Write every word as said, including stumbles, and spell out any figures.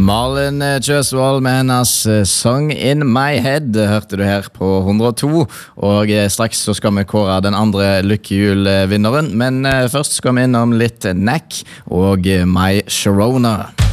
Malin Kjøsvold med hennes Song in my head hørte du her på hundre og to, og straks så skal vi kåre den andre lykkehjul-vinneren, men først skal vi innom litt Knack og My Sharona.